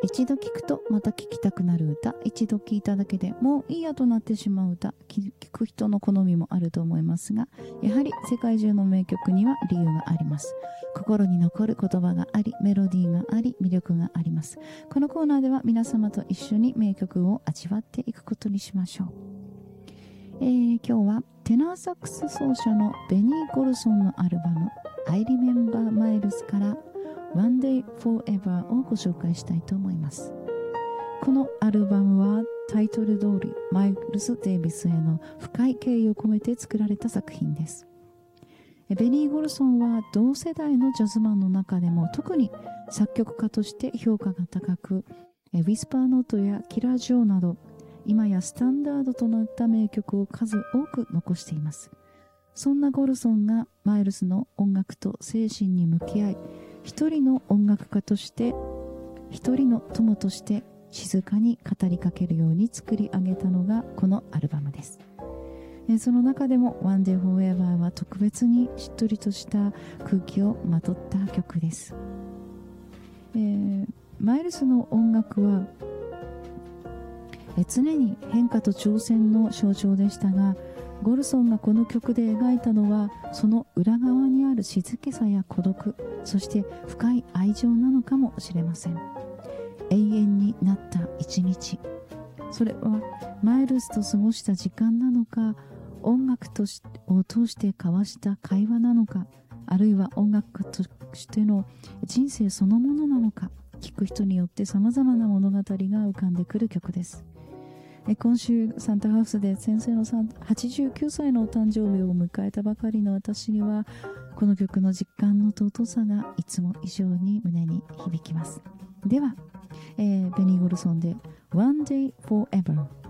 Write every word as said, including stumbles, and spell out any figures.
一度聞くとまた聞きたくなる歌、一度聞いただけでもういいやとなってしまう歌、聞く人の好みもあると思いますが、やはり世界中の名曲には理由があります。心に残る言葉があり、メロディーがあり、魅力があります。このコーナーでは皆様と一緒に名曲を味わっていくことにしましょう。えー、今日はテナーサックス奏者のベニー・ゴルソンのアルバム I Remember Miles からOne Day Forever をご紹介したいと思います。このアルバムはタイトル通りマイルス・デイビスへの深い敬意を込めて作られた作品です。ベニー・ゴルソンは同世代のジャズマンの中でも特に作曲家として評価が高く、ウィスパーノートやキラー・ジョーなど今やスタンダードとなった名曲を数多く残しています。そんなゴルソンがマイルスの音楽と精神に向き合い、一人の音楽家として一人の友として静かに語りかけるように作り上げたのがこのアルバムです。その中でも One Day Forever は特別にしっとりとした空気をまとった曲です。えー、マイルスの音楽はえ常に変化と挑戦の象徴でしたが、ゴルソンがこの曲で描いたのはその裏側にある静けさや孤独、そして深い愛情なのかもしれません。永遠になった一日、それはマイルスと過ごした時間なのか、音楽としを通して交わした会話なのか、あるいは音楽家としての人生そのものなのか、聴く人によって様々な物語が浮かんでくる曲です。今週サンタハウスで先生のはちじゅうきゅうさいのお誕生日を迎えたばかりの私には、この曲の実感の尊さがいつも以上に胸に響きます。では、えー、ベニー・ゴルソンで One Day Forever